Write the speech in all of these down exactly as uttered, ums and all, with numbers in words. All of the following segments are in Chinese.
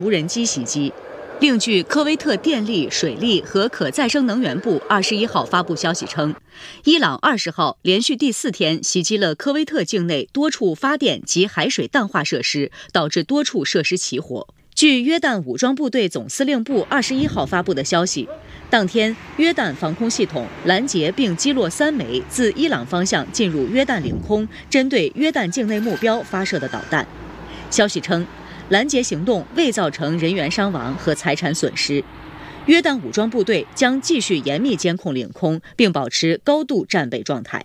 无人机袭击。另据科威特电力、水利和可再生能源部二十一号发布消息称，伊朗二十号连续第四天袭击了科威特境内多处发电及海水淡化设施，导致多处设施起火。据约旦武装部队总司令部二十一号发布的消息，当天约旦防空系统拦截并击落三枚自伊朗方向进入约旦领空，针对约旦境内目标发射的导弹。消息称，拦截行动未造成人员伤亡和财产损失。约旦武装部队将继续严密监控领空，并保持高度战备状态。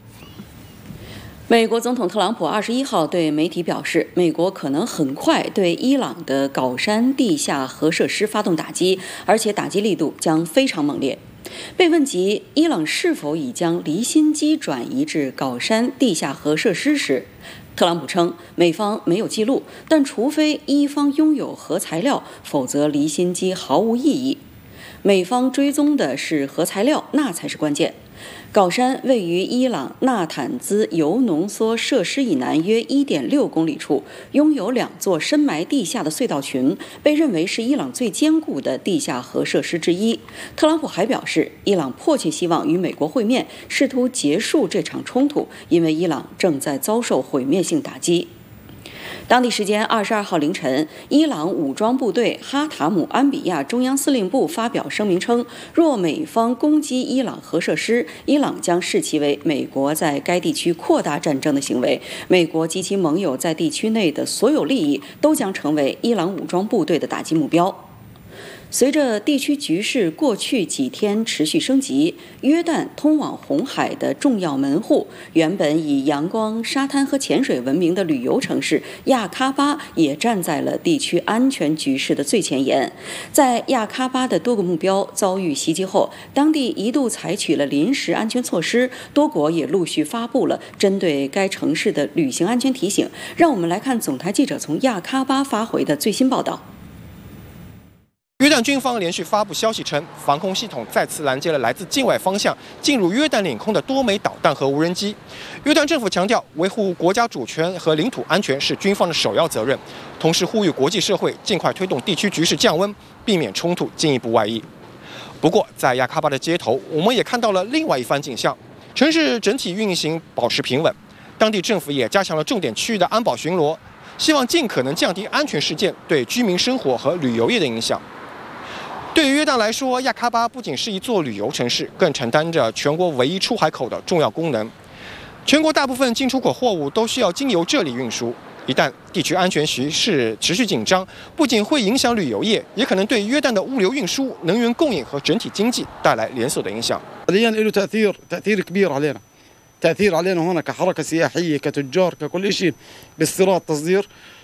美国总统特朗普二十一号对媒体表示，美国可能很快对伊朗的镐山地下核设施发动打击，而且打击力度将非常猛烈。被问及伊朗是否已将离心机转移至镐山地下核设施时，特朗普称，美方没有记录，但除非伊方拥有核材料，否则离心机毫无意义。美方追踪的是核材料，那才是关键。镐山位于伊朗纳坦兹铀浓缩设施以南约 一点六公里处，拥有两座深埋地下的隧道群，被认为是伊朗最坚固的地下核设施之一。特朗普还表示，伊朗迫切希望与美国会面，试图结束这场冲突，因为伊朗正在遭受毁灭性打击。当地时间二十二号凌晨，伊朗武装部队哈塔姆安比亚中央司令部发表声明称，若美方攻击伊朗核设施，伊朗将视其为美国在该地区扩大战争的行为，美国及其盟友在地区内的所有利益都将成为伊朗武装部队的打击目标。随着地区局势过去几天持续升级，约旦通往红海的重要门户，原本以阳光、沙滩和潜水闻名的旅游城市亚喀巴也站在了地区安全局势的最前沿。在亚喀巴的多个目标遭遇袭击后，当地一度采取了临时安全措施，多国也陆续发布了针对该城市的旅行安全提醒。让我们来看总台记者从亚喀巴发回的最新报道。 约旦军方连续发布消息称，防空系统再次拦截了来自境外方向进入约旦领空的多枚导弹和无人机。约旦政府强调，维护国家主权和领土安全是军方的首要责任，同时呼吁国际社会尽快推动地区局势降温，避免冲突进一步外溢。不过，在亚喀巴的街头，我们也看到了另外一番景象，城市整体运行保持平稳，当地政府也加强了重点区域的安保巡逻，希望尽可能降低安全事件对居民生活和旅游业的影响。对于约旦来说，亚喀巴不仅是一座旅游城市，更承担着全国唯一出海口的重要功能。全国大部分进出口货物都需要经由这里运输。一旦地区安全局势持续紧张，不仅会影响旅游业，也可能对约旦的物流运输、能源供应和整体经济带来连锁的影响。 حاليا له تأثير تأثير كبير علينا تأثير علينا هنا كحركة سياحية كتجار ككل شيء باستيراد تصدير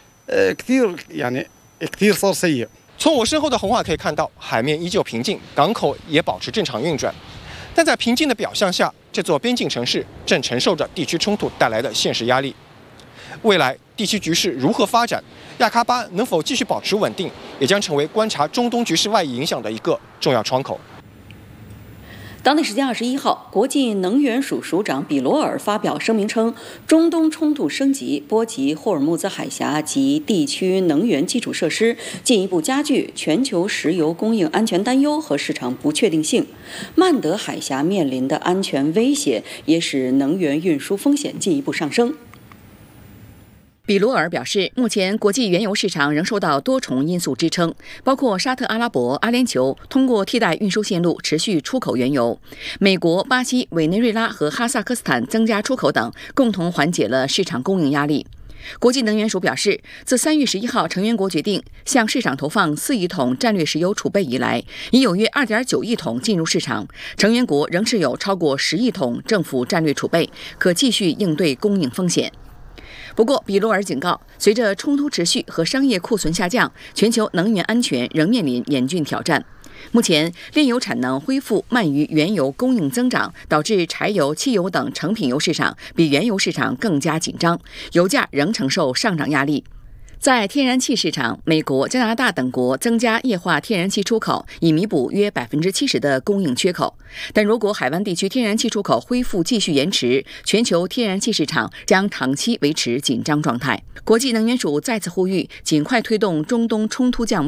كثير يعني كثير صار سيء。 从我身后的红海可以看到，海面依旧平静，港口也保持正常运转。但在平静的表象下，这座边境城市正承受着地区冲突带来的现实压力。未来地区局势如何发展，亚喀巴能否继续保持稳定，也将成为观察中东局势外溢影响的一个重要窗口。 当地时间二十一号，国际能源署署长比罗尔发表声明称，中东冲突升级波及霍尔木兹海峡及地区能源基础设施，进一步加剧全球石油供应安全担忧和市场不确定性。曼德海峡面临的安全威胁也使能源运输风险进一步上升。 比罗尔表示，目前国际原油市场仍受到多重因素支撑，包括沙特阿拉伯、阿联酋通过替代运输线路持续出口原油，美国、巴西、委内瑞拉和哈萨克斯坦增加出口等，共同缓解了市场供应压力。国际能源署表示，自三月十一号成员国决定向市场投放四亿桶战略石油储备以来，已有约二点九亿桶进入市场，成员国仍是有超过十亿桶政府战略储备，可继续应对供应风险。不过，比罗尔警告，随着冲突持续和商业库存下降，全球能源安全仍面临严峻挑战。目前，炼油产能恢复慢于原油供应增长，导致柴油、汽油等成品油市场比原油市场更加紧张，油价仍承受上涨压力。在天然气市场，美国、加拿大等国增加液化天然气出口，以弥补约百分之七十的供应缺口。但如果海湾地区天然气出口恢复继续延迟，全球天然气市场将长期维持紧张状态。国际能源署再次呼吁，尽快推动中东冲突降温。